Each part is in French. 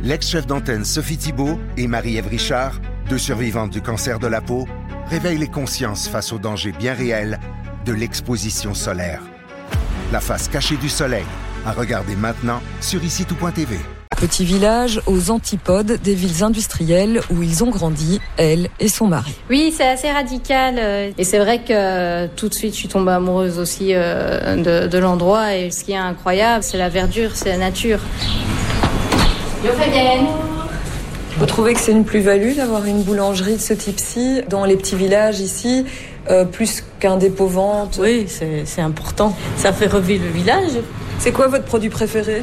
L'ex-chef d'antenne Sophie Thibault et Marie-Ève Richard, 2 survivantes du cancer de la peau, réveillent les consciences face aux dangers bien réels de l'exposition solaire. La face cachée du soleil, à regarder maintenant sur icitout.tv. Petit village aux antipodes des villes industrielles où ils ont grandi, elle et son mari. Oui, c'est assez radical et c'est vrai que tout de suite je suis tombée amoureuse aussi de l'endroit, et ce qui est incroyable, c'est la verdure, c'est la nature. Yo Fabienne. Vous trouvez que c'est une plus-value d'avoir une boulangerie de ce type-ci dans les petits villages ici, plus qu'un dépôt-vente? Oui, c'est important. Ça fait revivre le village. C'est quoi votre produit préféré?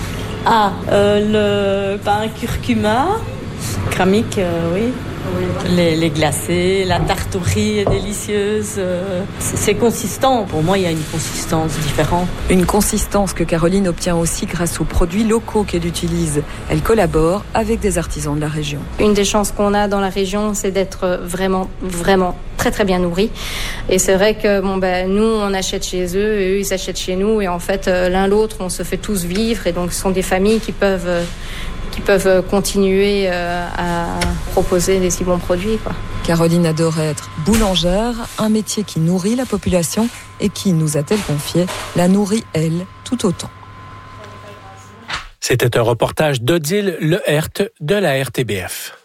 Le pain curcuma, cramique, oui. Les glacés, la tarte aux riz est délicieuse. C'est consistant. Pour moi, il y a une consistance différente. Une consistance que Caroline obtient aussi grâce aux produits locaux qu'elle utilise. Elle collabore avec des artisans de la région. Une des chances qu'on a dans la région, c'est d'être vraiment très très bien nourris. Et c'est vrai que nous, on achète chez eux et eux, ils achètent chez nous. Et en fait, l'un l'autre, on se fait tous vivre. Et donc, ce sont des familles qui peuvent continuer à proposer des si bons produits, quoi. Caroline adore être boulangère, un métier qui nourrit la population et qui, nous a-t-elle confié, la nourrit, elle, tout autant. C'était un reportage d'Odile Lehert de la RTBF.